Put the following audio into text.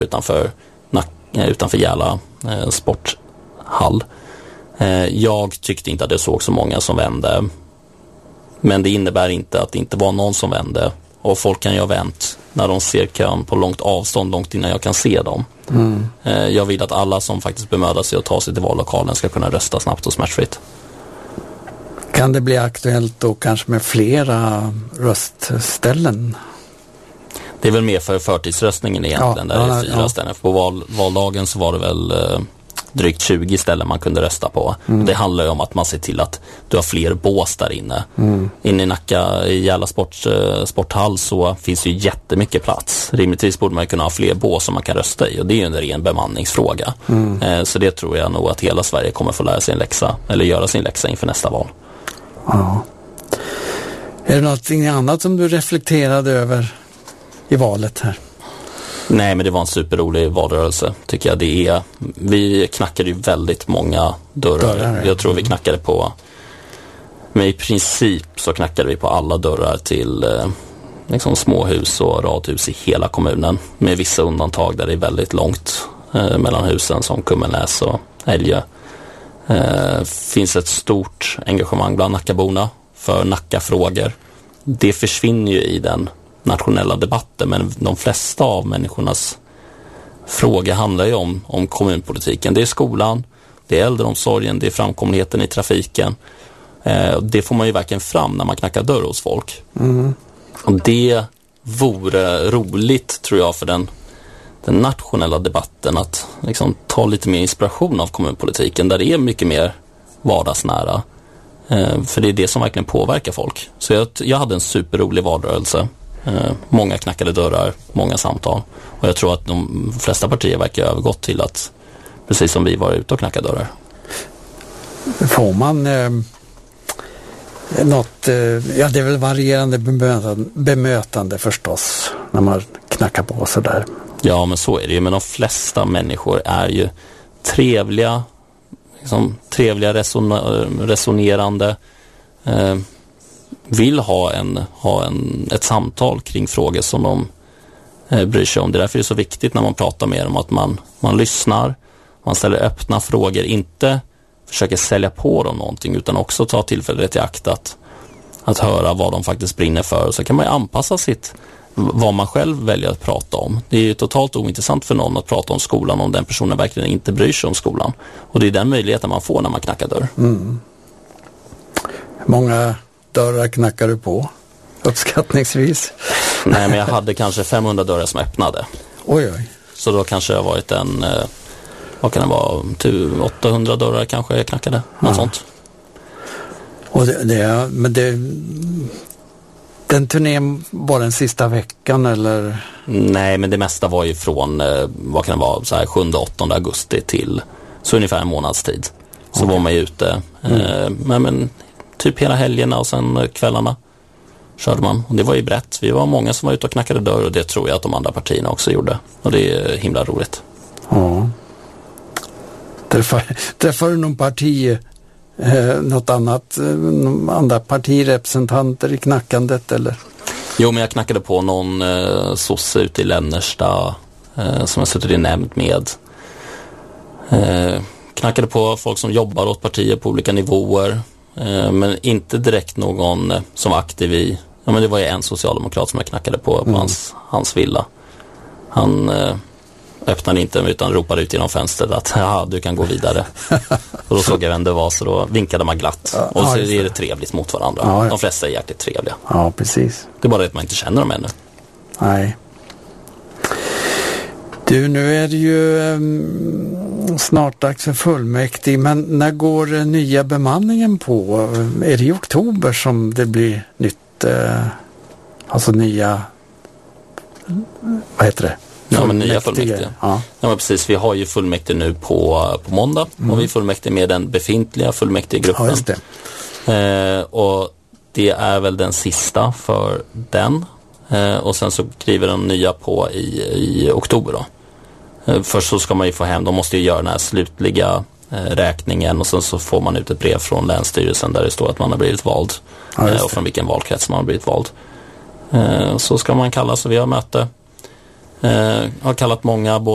utanför Järla sporthall. Jag tyckte inte att det såg så många som vände. Men det innebär inte att det inte var någon som vände. Och folk kan ju ha vänt när de ser kön på långt avstånd, långt innan jag kan se dem. Jag vill att alla som faktiskt bemödar sig att ta sig till vallokalen ska kunna rösta snabbt och smärtfritt. Kan det bli aktuellt då kanske med flera röstställen? Det är väl mer för förtidsröstningen egentligen, där det är 4 ställen. För på valdagen så var det väl drygt 20 ställen man kunde rösta på. Det handlar ju om att man ser till att du har fler bås där inne. Inne i Nacka, i Järla sporthall, så finns ju jättemycket plats. Rimligtvis borde man kunna ha fler bås som man kan rösta i, och det är ju en ren bemanningsfråga. Så det tror jag nog att hela Sverige kommer få lära sig en läxa, eller göra sin läxa inför nästa val. Ja. Är det någonting annat som du reflekterade över i valet här? Nej, men det var en superrolig valrörelse, tycker jag. Vi knackade ju väldigt många dörrar. Jag tror vi knackade på, men i princip så knackade vi på alla dörrar till liksom småhus och radhus i hela kommunen, med vissa undantag där det är väldigt långt mellan husen, som Kummelnäs och Älgö. Finns ett stort engagemang bland Nackaborna för Nackafrågor. Det försvinner ju i den nationella debatten, men de flesta av människornas frågor handlar ju om kommunpolitiken. Det är skolan, det är äldreomsorgen, det är framkomligheten i trafiken. Det får man ju verkligen fram när man knackar dörr hos folk. Och det vore roligt, tror jag, för den nationella debatten att liksom ta lite mer inspiration av kommunpolitiken, där det är mycket mer vardagsnära. För det är det som verkligen påverkar folk. Så jag hade en superrolig valrörelse. Många knackade dörrar, många samtal. Och jag tror att de flesta partier verkar övergått till att, precis som vi, var ute och knackade dörrar. Får man något, ja, det är väl varierande bemötande förstås, när man knackar på sådär. Ja, men så är det ju. Men de flesta människor är ju trevliga, liksom, resonerande, vill ha ett samtal kring frågor som de bryr sig om. Det är därför det är så viktigt när man pratar med dem att man lyssnar, man ställer öppna frågor, inte försöker sälja på dem någonting, utan också ta tillfället i akt att höra vad de faktiskt brinner för. Så kan man ju anpassa vad man själv väljer att prata om. Det är ju totalt ointressant för någon att prata om skolan om den personen verkligen inte bryr sig om skolan. Och det är den möjligheten man får när man knackar dörr. Många dörrar knackar du på, uppskattningsvis? Nej, men jag hade kanske 500 dörrar som öppnade. Oj. Så då kanske det har varit vad kan det vara, 800 dörrar kanske jag knackade. Något sånt. Och den turnén var den sista veckan, eller? Nej, men det mesta var ju från, vad kan det vara, så här 7-8 augusti till så ungefär en månads tid. Så var man ju ute. Men typ hela helgerna och sen kvällarna körde man. Och det var ju brett. Vi var många som var ute och knackade dörr, och det tror jag att de andra partierna också gjorde. Och det är himla roligt. Ja. Träffar du någon något annat, andra partirepresentanter i knackandet, eller? Jo, men jag knackade på någon sosse ute i Lännersta som jag suttit i nämnd med. Knackade på folk som jobbar åt partier på olika nivåer, men inte direkt någon som var aktiv i. Ja, men det var ju en socialdemokrat som jag knackade på hans villa. Han öppnade inte, utan ropade ut genom fönstret att du kan gå vidare. Och då såg jag vem det var, så då vinkade man glatt. Och så är det trevligt mot varandra. Ja. De flesta är jäkligt trevliga. Ja, precis. Det är bara det att man inte känner dem ännu. Nej. Du, nu är det ju snart dags för fullmäktige, men när går nya bemanningen på? Är det i oktober som det blir nytt, alltså nya, vad heter det? Ja, men nya fullmäktige. Ja, men precis. Vi har ju fullmäktige nu på måndag. Och vi är fullmäktige med den befintliga fullmäktigegruppen. Ja, just det. Och det är väl den sista för den. Och sen så skriver de nya på i oktober då. Först så ska man ju få hem, de måste ju göra den här slutliga räkningen, och sen så får man ut ett brev från Länsstyrelsen där det står att man har blivit vald. Ja, och från vilken valkrets man har blivit vald. Så ska man kalla, så vi har möte. Har kallat många, både